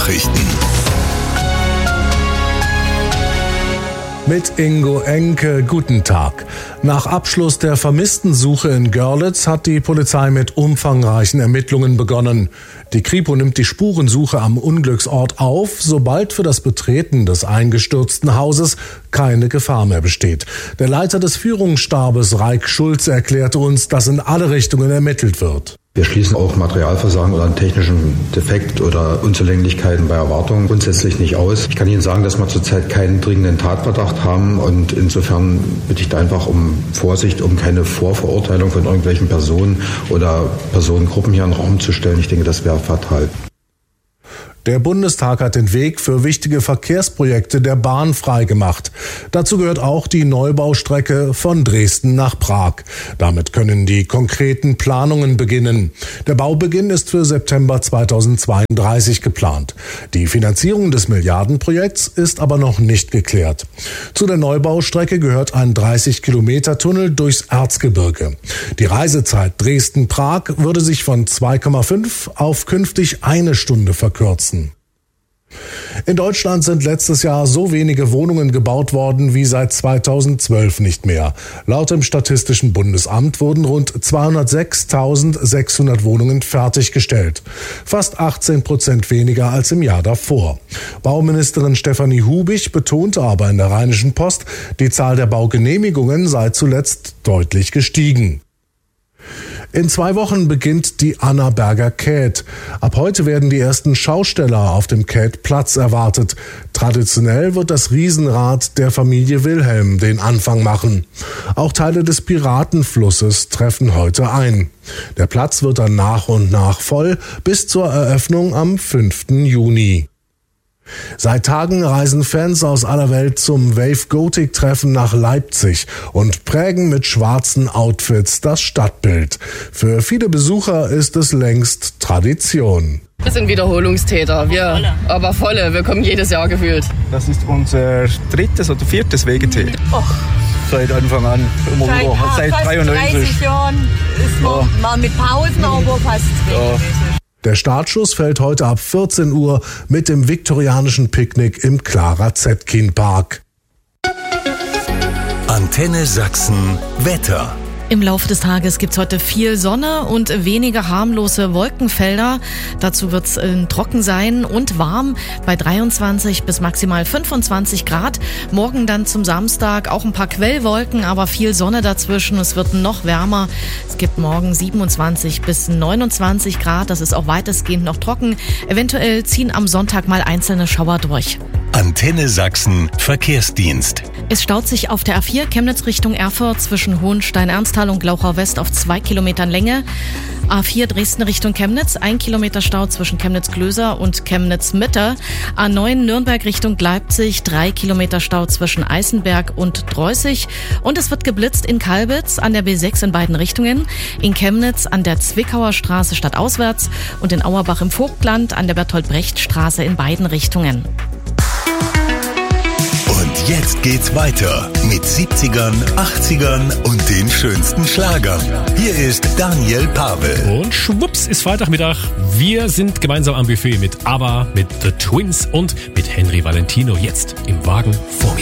Nachrichten. Mit Ingo Enke, guten Tag. Nach Abschluss der Vermisstensuche in Görlitz hat die Polizei mit umfangreichen Ermittlungen begonnen. Die Kripo nimmt die Spurensuche am Unglücksort auf, sobald für das Betreten des eingestürzten Hauses keine Gefahr mehr besteht. Der Leiter des Führungsstabes, Raik Schulze, erklärte uns, dass in alle Richtungen ermittelt wird. Wir schließen auch Materialversagen oder einen technischen Defekt oder Unzulänglichkeiten bei Erwartung grundsätzlich nicht aus. Ich kann Ihnen sagen, dass wir zurzeit keinen dringenden Tatverdacht haben und insofern bitte ich da einfach um Vorsicht, um keine Vorverurteilung von irgendwelchen Personen oder Personengruppen hier in den Raum zu stellen. Ich denke, das wäre fatal. Der Bundestag hat den Weg für wichtige Verkehrsprojekte der Bahn freigemacht. Dazu gehört auch die Neubaustrecke von Dresden nach Prag. Damit können die konkreten Planungen beginnen. Der Baubeginn ist für September 2032 geplant. Die Finanzierung des Milliardenprojekts ist aber noch nicht geklärt. Zu der Neubaustrecke gehört ein 30-Kilometer-Tunnel durchs Erzgebirge. Die Reisezeit Dresden-Prag würde sich von 2,5 auf künftig 1 Stunde verkürzen. In Deutschland sind letztes Jahr so wenige Wohnungen gebaut worden wie seit 2012 nicht mehr. Laut dem Statistischen Bundesamt wurden rund 206.600 Wohnungen fertiggestellt. Fast 18% weniger als im Jahr davor. Bauministerin Stefanie Hubich betonte aber in der Rheinischen Post, die Zahl der Baugenehmigungen sei zuletzt deutlich gestiegen. In 2 Wochen beginnt die Annaberger Käth. Ab heute werden die ersten Schausteller auf dem Käth-Platz erwartet. Traditionell wird das Riesenrad der Familie Wilhelm den Anfang machen. Auch Teile des Piratenflusses treffen heute ein. Der Platz wird dann nach und nach voll bis zur Eröffnung am 5. Juni. Seit Tagen reisen Fans aus aller Welt zum Wave-Gothic-Treffen nach Leipzig und prägen mit schwarzen Outfits das Stadtbild. Für viele Besucher ist es längst Tradition. Wir sind Wiederholungstäter, aber volle. Wir kommen jedes Jahr gefühlt. Das ist unser 3. oder 4. WGT. Seit Anfang an, seit 93. 30 Jahren ist man mal mit Pausen, aber fast regelmäßig. Der Startschuss fällt heute ab 14 Uhr mit dem viktorianischen Picknick im Clara Zetkin Park. Antenne Sachsen Wetter. Im Laufe des Tages gibt's heute viel Sonne und weniger harmlose Wolkenfelder. Dazu wird's trocken sein und warm bei 23 bis maximal 25 Grad. Morgen dann zum Samstag auch ein paar Quellwolken, aber viel Sonne dazwischen. Es wird noch wärmer. Es gibt morgen 27 bis 29 Grad. Das ist auch weitestgehend noch trocken. Eventuell ziehen am Sonntag mal einzelne Schauer durch. Antenne Sachsen Verkehrsdienst. Es staut sich auf der A4 Chemnitz Richtung Erfurt zwischen Hohenstein-Ernsthal und Glauchau West auf 2 Kilometern Länge. A4 Dresden Richtung Chemnitz, 1 Kilometer Stau zwischen Chemnitz-Klöser und Chemnitz-Mitte. A9 Nürnberg Richtung Leipzig, 3 Kilometer Stau zwischen Eisenberg und Dreußig. Und es wird geblitzt in Kalbitz an der B6 in beiden Richtungen, in Chemnitz an der Zwickauer Straße stadtauswärts und in Auerbach im Vogtland an der Bertolt-Brecht-Straße in beiden Richtungen. Und jetzt geht's weiter mit 70ern, 80ern und den schönsten Schlagern. Hier ist Daniel Pavel. Und schwupps ist Freitagmittag. Wir sind gemeinsam am Buffet mit ABBA, mit The Twins und mit Henry Valentino jetzt im Wagen vor mir.